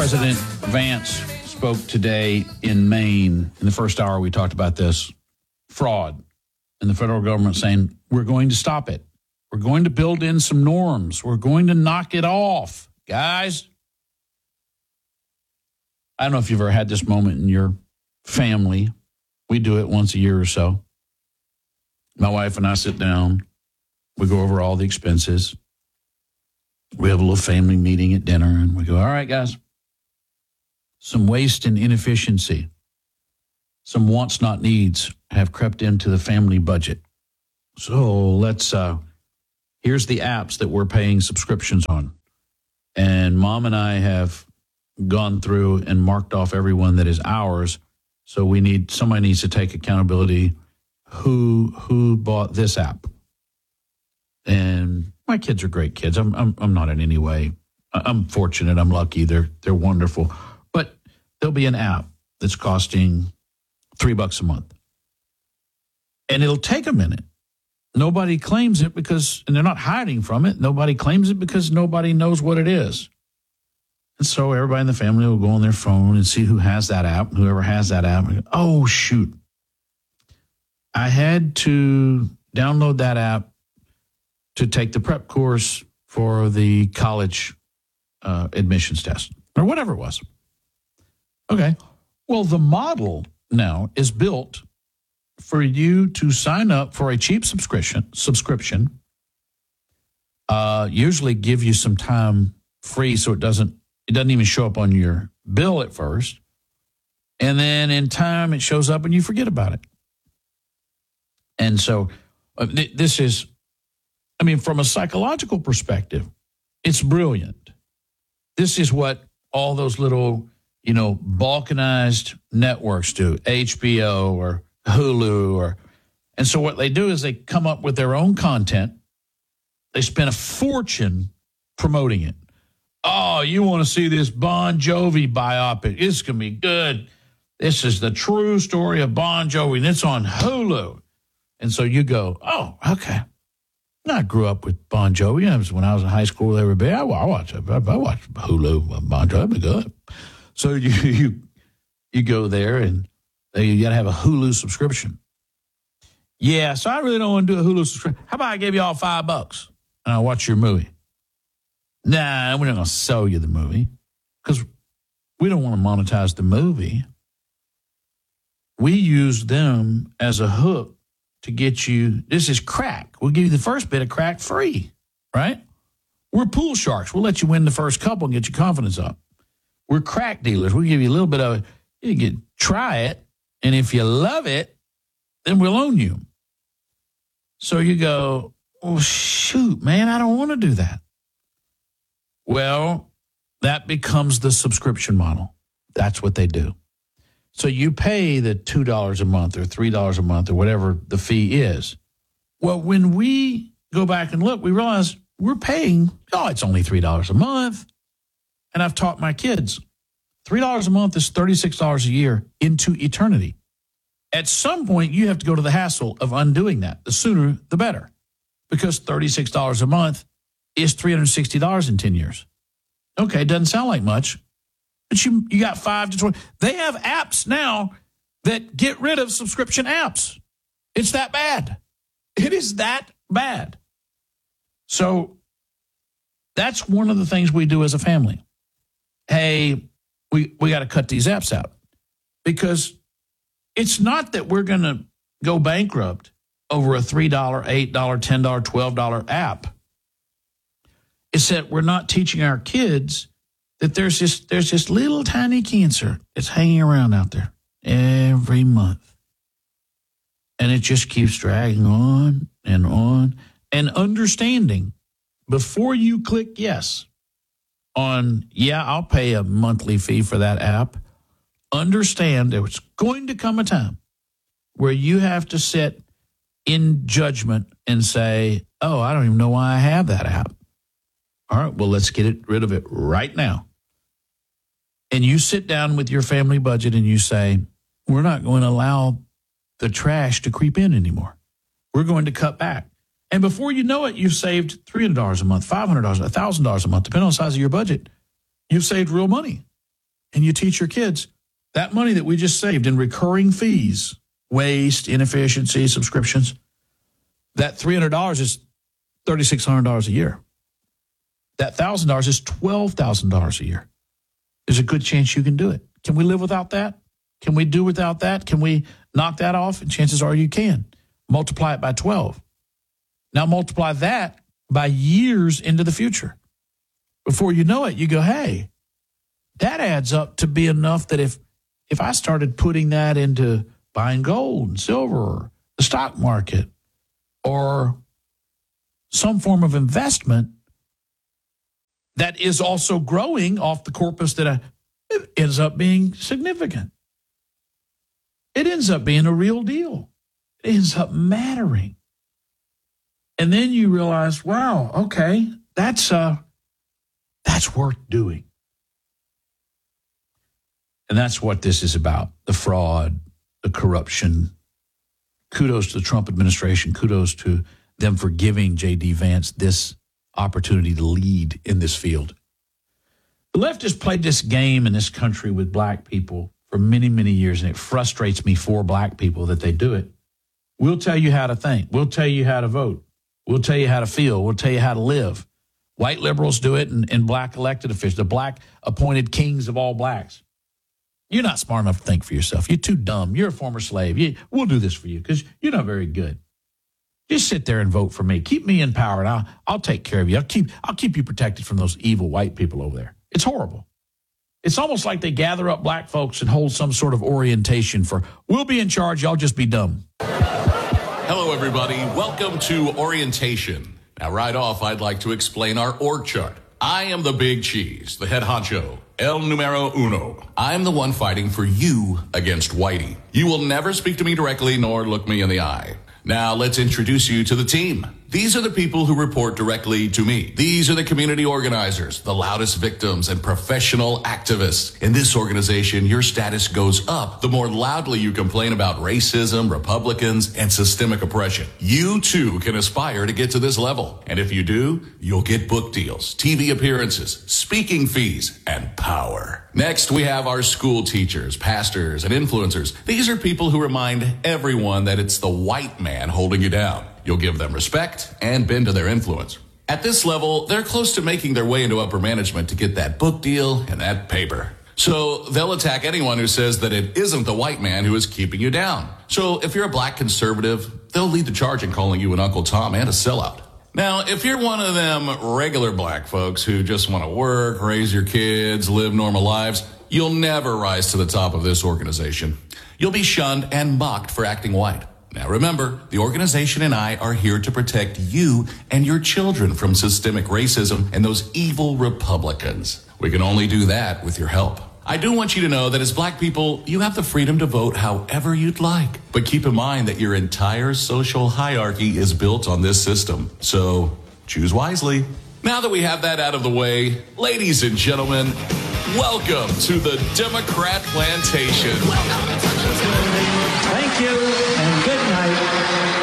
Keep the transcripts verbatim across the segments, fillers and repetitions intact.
President Vance spoke today in Maine. In the first hour, we talked about this fraud and the federal government saying, we're going to stop it. We're going to build in some norms. We're going to knock it off. Guys, I don't know if you've ever had this moment in your family. We do it once a year or so. My wife and I sit down. We go over all the expenses. We have a little family meeting at dinner, and we go, all right, guys, some waste and inefficiency, some wants, not needs, have crept into the family budget. So let's, uh, here's the apps that we're paying subscriptions on. And Mom and I have gone through and marked off everyone that is ours. So we need, somebody needs to take accountability. Who, who bought this app? And my kids are great kids. I'm, I'm, I'm not in any way. I'm fortunate. I'm lucky. They're, they're wonderful. But there'll be an app that's costing three bucks a month. And it'll take a minute. Nobody claims it because, and they're not hiding from it. Nobody claims it because nobody knows what it is. And so everybody in the family will go on their phone and see who has that app, whoever has that app. And go, oh, shoot. I had to download that app to take the prep course for the college uh, admissions test or whatever it was. Okay. Well, the model now is built for you to sign up for a cheap subscription, subscription, uh, usually give you some time free so it doesn't, it doesn't even show up on your bill at first. And then in time it shows up and you forget about it. And so uh, th- this is, I mean, from a psychological perspective, it's brilliant. This is what all those little, you know, balkanized networks do, H B O or Hulu. or, And so what they do is they come up with their own content. They spend a fortune promoting it. Oh, you want to see this Bon Jovi biopic? It's going to be good. This is the true story of Bon Jovi, and it's on Hulu. And so you go, oh, okay. I grew up with Bon Jovi. When I was in high school, they were big. I watched it. I watched Hulu. Bon Jovi, be good. So you you you go there, and you got to have a Hulu subscription. Yeah, so I really don't want to do a Hulu subscription. How about I give you all five bucks and I'll watch your movie? Nah, we're not going to sell you the movie because we don't want to monetize the movie. We use them as a hook to get you, this is crack. We'll give you the first bit of crack free, right? We're pool sharks. We'll let you win the first couple and get your confidence up. We're crack dealers. We'll give you a little bit of, you can try it, and if you love it, then we'll own you. So you go, oh, shoot, man, I don't want to do that. Well, that becomes the subscription model. That's what they do. So you pay the two dollars a month or three dollars a month or whatever the fee is. Well, when we go back and look, we realize we're paying, oh, it's only three dollars a month. And I've taught my kids, three dollars a month is thirty-six dollars a year into eternity. At some point, you have to go to the hassle of undoing that. The sooner, the better. Because thirty-six dollars a month is three hundred sixty dollars in ten years. Okay, doesn't sound like much. But you you got five to twenty. They have apps now that get rid of subscription apps. It's that bad. It is that bad. So that's one of the things we do as a family. Hey, we, we got to cut these apps out. Because it's not that we're going to go bankrupt over a three dollars, eight dollars, ten dollars, twelve dollars app. It's that we're not teaching our kids that there's this there's this little tiny cancer that's hanging around out there every month. And it just keeps dragging on and on. And understanding, before you click yes on, yeah, I'll pay a monthly fee for that app, understand there's going to come a time where you have to sit in judgment and say, oh, I don't even know why I have that app. All right, well, let's get it, rid of it right now. And you sit down with your family budget and you say, we're not going to allow the trash to creep in anymore. We're going to cut back. And before you know it, you've saved three hundred dollars a month, five hundred dollars, one thousand dollars a month, depending on the size of your budget. You've saved real money. and you teach your kids that money that we just saved in recurring fees, waste, inefficiency, subscriptions, that three hundred dollars is three thousand six hundred dollars a year. That one thousand dollars is twelve thousand dollars a year. There's a good chance you can do it. Can we live without that? Can we do without that? Can we knock that off? And chances are you can. Multiply it by twelve. Now multiply that by years into the future. Before you know it, you go, hey, that adds up to be enough that if if I started putting that into buying gold and silver or the stock market or some form of investment that is also growing off the corpus that I, it ends up being significant. It ends up being a real deal. It ends up mattering. And then you realize, wow, okay, that's uh, that's worth doing. And that's what this is about, the fraud, the corruption. Kudos to the Trump administration. Kudos to them for giving J D. Vance this opportunity to lead in this field. The left has played this game in this country with black people for many, many years, and it frustrates me for black people that they do it. We'll tell you how to think. We'll tell you how to vote. We'll tell you how to feel. We'll tell you how to live. White liberals do it, and, and black elected officials, the black appointed kings of all blacks. You're not smart enough to think for yourself. You're too dumb. You're a former slave. You, we'll do this for you because you're not very good. Just sit there and vote for me. Keep me in power, and I'll, I'll take care of you. I'll keep, I'll keep you protected from those evil white people over there. It's horrible. It's almost like they gather up black folks and hold some sort of orientation for, we'll be in charge, y'all just be dumb. Hello, everybody. Welcome to Orientation. Now, right off, I'd like to explain our org chart. I am the big cheese, the head honcho, el numero uno. I'm the one fighting for you against Whitey. You will never speak to me directly nor look me in the eye. Now, let's introduce you to the team. These are the people who report directly to me. These are the community organizers, the loudest victims, and professional activists. In this organization, your status goes up the more loudly you complain about racism, Republicans, and systemic oppression. You, too, can aspire to get to this level. And if you do, you'll get book deals, T V appearances, speaking fees, and power. Next, we have our school teachers, pastors, and influencers. These are people who remind everyone that it's the white man holding you down. You'll give them respect and bend to their influence. At this level, they're close to making their way into upper management to get that book deal and that paper. So they'll attack anyone who says that it isn't the white man who is keeping you down. So if you're a black conservative, they'll lead the charge in calling you an Uncle Tom and a sellout. Now, if you're one of them regular black folks who just want to work, raise your kids, live normal lives, you'll never rise to the top of this organization. You'll be shunned and mocked for acting white. Now remember, the organization and I are here to protect you and your children from systemic racism and those evil Republicans. We can only do that with your help. I do want you to know that as black people, you have the freedom to vote however you'd like. But keep in mind that your entire social hierarchy is built on this system. So choose wisely. Now that we have that out of the way, ladies and gentlemen, welcome to the Democrat Plantation. Welcome to the Democrat. Thank you and good night.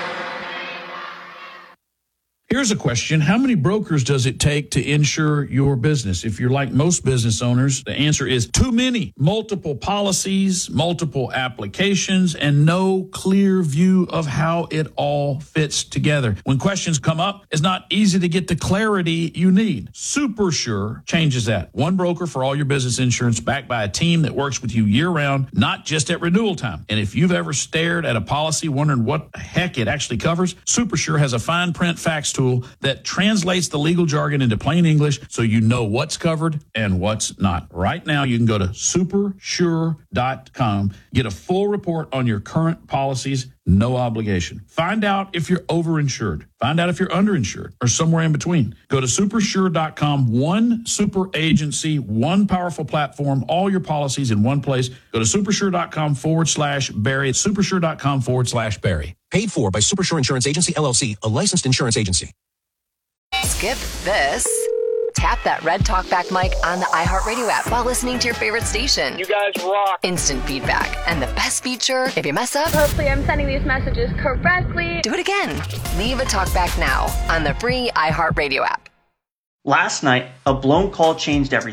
Here's a question. How many brokers does it take to insure your business? If you're like most business owners, the answer is too many. Multiple policies, multiple applications, and no clear view of how it all fits together. When questions come up, it's not easy to get the clarity you need. SuperSure changes that. One broker for all your business insurance backed by a team that works with you year-round, not just at renewal time. And if you've ever stared at a policy wondering what the heck it actually covers, SuperSure has a fine print facts tool that translates the legal jargon into plain English so you know what's covered and what's not. Right now, you can go to super sure dot com, get a full report on your current policies, no obligation. Find out if you're overinsured. Find out if you're underinsured or somewhere in between. Go to super sure dot com, one super agency, one powerful platform, all your policies in one place. Go to super sure dot com forward slash Barry. It's super sure dot com forward slash Barry. Paid for by SuperSure Insurance Agency, L L C, a licensed insurance agency. Skip this. Tap that red talkback mic on the iHeartRadio app while listening to your favorite station. You guys rock. Instant feedback. And the best feature, if you mess up, hopefully I'm sending these messages correctly. Do it again. Leave a talkback now on the free iHeartRadio app. Last night, a blown call changed everything.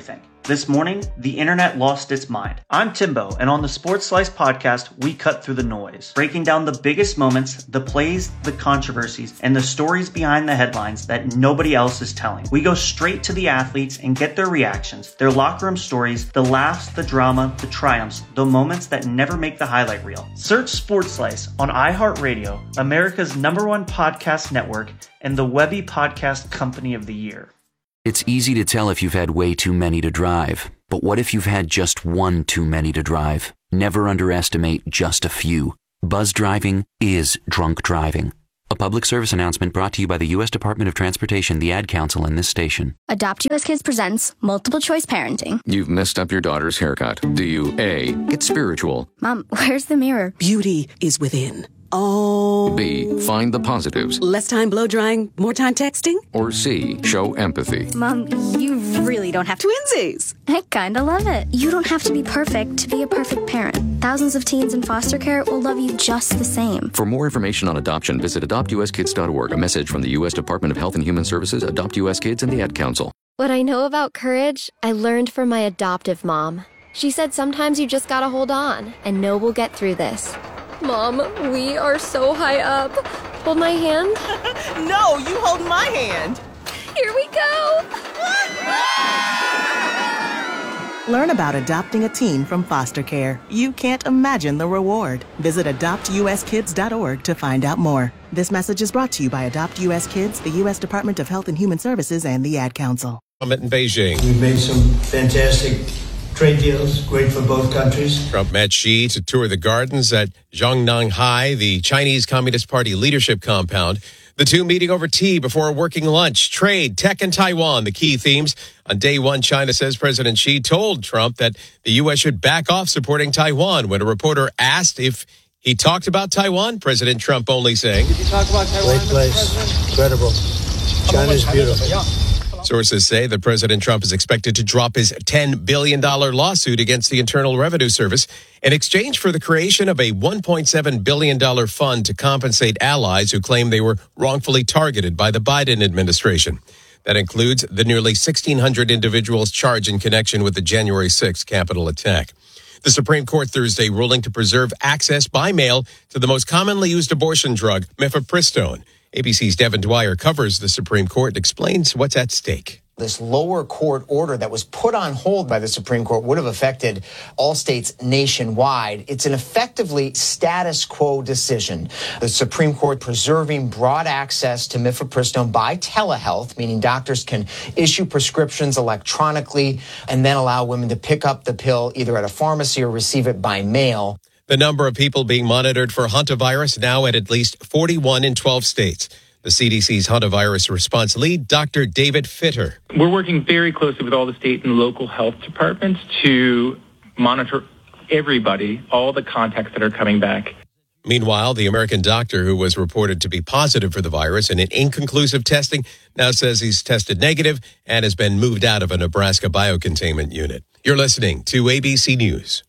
This morning, the internet lost its mind. I'm Timbo, and on the Sports Slice podcast, we cut through the noise, breaking down the biggest moments, the plays, the controversies, and the stories behind the headlines that nobody else is telling. We go straight to the athletes and get their reactions, their locker room stories, the laughs, the drama, the triumphs, the moments that never make the highlight reel. Search Sports Slice on iHeartRadio, America's number one podcast network, and the Webby Podcast Company of the Year. It's easy to tell if you've had way too many to drive. But what if you've had just one too many to drive? Never underestimate just a few. Buzz driving is drunk driving. A public service announcement brought to you by the U S Department of Transportation, the Ad Council, and this station. Adopt U S Kids presents Multiple Choice Parenting. You've messed up your daughter's haircut. Do you A, get spiritual? Mom, where's the mirror? Beauty is within. Oh. B, find the positives. Less time blow drying, more time texting? Or C, show empathy. Mom, you really don't have to. Twinsies. I kinda love it. You don't have to be perfect to be a perfect parent. Thousands of teens in foster care will love you just the same. For more information on adoption, visit adopt u s kids dot org. A message from the U S Department of Health and Human Services, Adopt U S Kids, and the Ad Council. What I know about courage, I learned from my adoptive mom. She said sometimes you just gotta hold on and know we'll get through this. Mom, we are so high up. Hold my hand. No, you hold my hand. Here we go. Learn about adopting a teen from foster care. You can't imagine the reward. Visit adopt u s kids dot org to find out more. This message is brought to you by Adopt U S Kids, the U S Department of Health and Human Services, and the Ad Council. Summit in Beijing. We've made some fantastic trade deals, great for both countries. Trump met Xi to tour the gardens at Zhongnanhai, the Chinese Communist Party leadership compound. The two meeting over tea before a working lunch. Trade, tech, and Taiwan, the key themes. On day one, China says President Xi told Trump that the U S should back off supporting Taiwan. When a reporter asked if he talked about Taiwan, President Trump only saying, Did you talk about Taiwan? Great place. Incredible. China's beautiful. Sources say that President Trump is expected to drop his ten billion dollars lawsuit against the Internal Revenue Service in exchange for the creation of a one point seven billion dollars fund to compensate allies who claim they were wrongfully targeted by the Biden administration. That includes the nearly sixteen hundred individuals charged in connection with the January sixth Capitol attack. The Supreme Court Thursday ruling to preserve access by mail to the most commonly used abortion drug, mifepristone. A B C's Devin Dwyer covers the Supreme Court and explains what's at stake. This lower court order that was put on hold by the Supreme Court would have affected all states nationwide. It's an effectively status quo decision. The Supreme Court preserving broad access to mifepristone by telehealth, meaning doctors can issue prescriptions electronically and then allow women to pick up the pill either at a pharmacy or receive it by mail. The number of people being monitored for hantavirus now at at least forty-one in twelve states. The C D C's hantavirus response lead, Doctor David Fitter. We're working very closely with all the state and local health departments to monitor everybody, all the contacts that are coming back. Meanwhile, the American doctor who was reported to be positive for the virus in an inconclusive testing now says he's tested negative and has been moved out of a Nebraska biocontainment unit. You're listening to A B C News.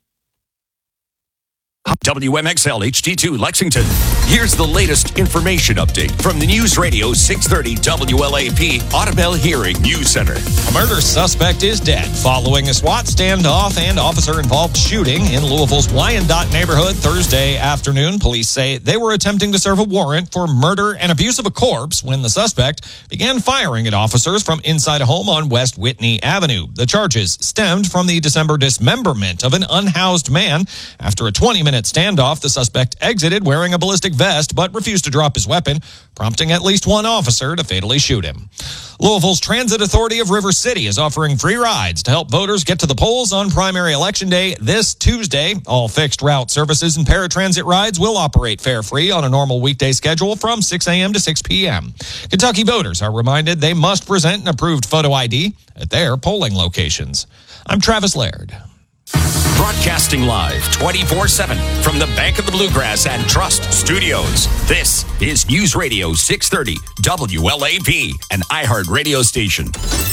W M X L H D two Lexington. Here's the latest information update from the News Radio six thirty W L A P Audubell Hearing News Center. A murder suspect is dead following a SWAT standoff and officer-involved shooting in Louisville's Wyandotte neighborhood Thursday afternoon. Police say they were attempting to serve a warrant for murder and abuse of a corpse when the suspect began firing at officers from inside a home on West Whitney Avenue. The charges stemmed from the December dismemberment of an unhoused man. After a twenty-minute standoff, the suspect exited wearing a ballistic vest but refused to drop his weapon, prompting at least one officer to fatally shoot him. Louisville's Transit Authority of River City is offering free rides to help voters get to the polls on primary election day this Tuesday. All fixed route services and paratransit rides will operate fare-free on a normal weekday schedule from six a.m. to six p.m. Kentucky voters are reminded they must present an approved photo I D at their polling locations. I'm Travis Laird. Broadcasting live twenty-four seven from the Bank of the Bluegrass and Trust Studios. This is News Radio six thirty W L A P, an iHeart radio station.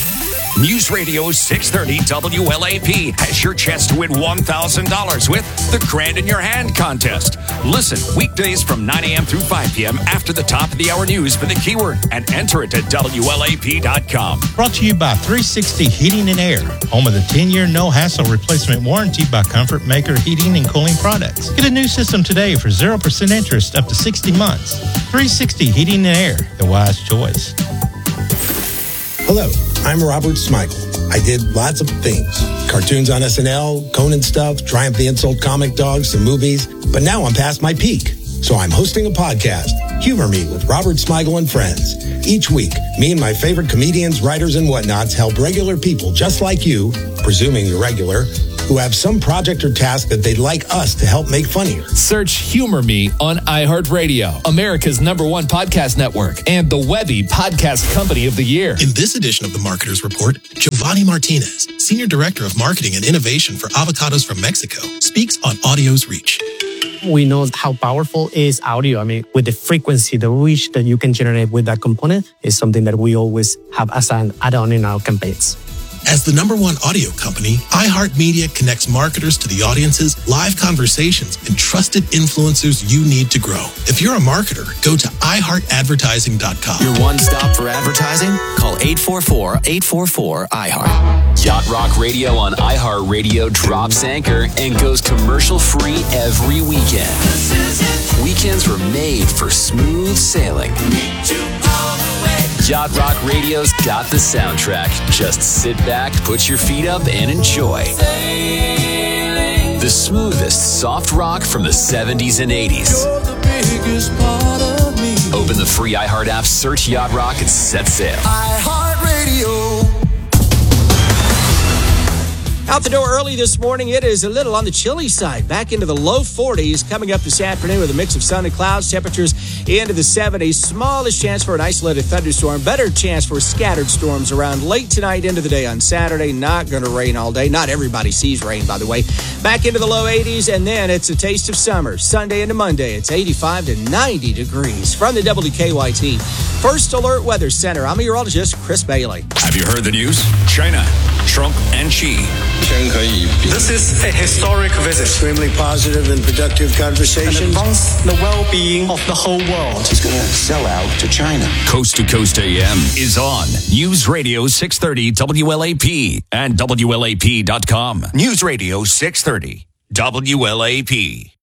News Radio six thirty W L A P has your chance to win one thousand dollars with the Grand in Your Hand contest. Listen weekdays from nine a.m. through five p.m. after the top of the hour news for the keyword and enter it at W L A P dot com. Brought to you by three sixty Heating and Air, home of the ten-year no-hassle replacement warranty by Comfort Maker Heating and Cooling Products. Get a new system today for zero percent interest up to sixty months. three sixty Heating and Air, the wise choice. Hello, I'm Robert Smigel. I did lots of things. Cartoons on S N L, Conan stuff, Triumph the Insult comic dogs, some movies. But now I'm past my peak. So I'm hosting a podcast, Humor Me with Robert Smigel and Friends. Each week, me and my favorite comedians, writers, and whatnots help regular people just like you, presuming you're regular, who have some project or task that they'd like us to help make funnier. Search Humor Me on iHeartRadio, America's number one podcast network, and the Webby Podcast Company of the Year. In this edition of the Marketer's Report, Giovanni Martinez, Senior Director of Marketing and Innovation for Avocados from Mexico, speaks on audio's reach. We know how powerful is audio. I mean, with the frequency, the reach that you can generate with that component is something that we always have as an add-on in our campaigns. As the number one audio company, iHeartMedia connects marketers to the audiences, live conversations, and trusted influencers you need to grow. If you're a marketer, go to i heart advertising dot com. Your one stop for advertising? Call eight four four, eight four four, I heart. Yacht Rock Radio on iHeartRadio drops anchor and goes commercial free every weekend. Weekends were made for smooth sailing. Yacht Rock Radio's got the soundtrack. Just sit back, put your feet up, and enjoy. The smoothest soft rock from the seventies and eighties. Open the free iHeart app, search Yacht Rock, and set sail. iHeartRadio. Out the door early this morning, it is a little on the chilly side. Back into the low forties coming up this afternoon with a mix of sun and clouds. Temperatures into the seventies. Smallest chance for an isolated thunderstorm. Better chance for scattered storms around late tonight into the day on Saturday. Not going to rain all day. Not everybody sees rain, by the way. Back into the low eighties, and then it's a taste of summer. Sunday into Monday, it's eighty-five to ninety degrees. From the W K Y T First Alert Weather Center, I'm meteorologist Chris Bailey. Have you heard the news? China, Trump, and Xi. This is a historic visit. Extremely positive and productive conversation. And advance the well-being of the whole world. He's going to sell out to China. Coast to Coast A M is on News Radio six thirty W L A P and W L A P dot com. News Radio six thirty W L A P.